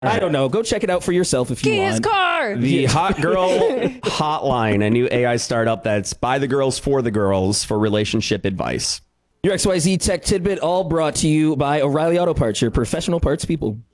I don't know. Go check it out for yourself if you His want. car. The Hot Girl Hotline, a new AI startup that's by the girls for relationship advice. Your XYZ Tech Tidbit, all brought to you by O'Reilly Auto Parts, your professional parts people.